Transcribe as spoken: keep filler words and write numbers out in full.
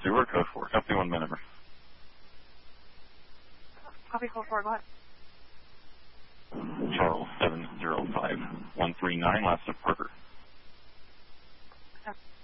Sewer, code four. Copy one minute. Copy code four, go ahead. Charles seven zero five one three nine, last of Parker. Okay.